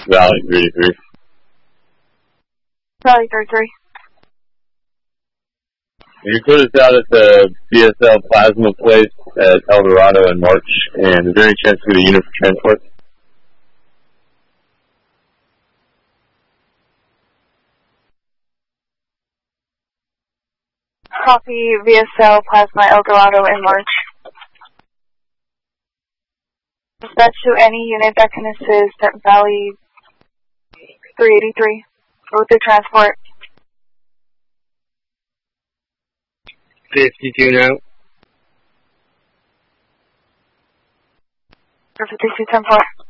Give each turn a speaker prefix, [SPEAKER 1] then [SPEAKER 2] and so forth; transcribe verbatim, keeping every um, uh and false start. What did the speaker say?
[SPEAKER 1] Valley three three.
[SPEAKER 2] Valley three three.
[SPEAKER 1] You put us out at the B S L plasma place at El Dorado in March, and is there any chance we get a unit for transport?
[SPEAKER 2] Copy V S L Plasma El Dorado in March. Dispatch to any unit that can assist at Valley three eighty-three with the transport.
[SPEAKER 3] fifty-two now.
[SPEAKER 2] For fifty-two ten four.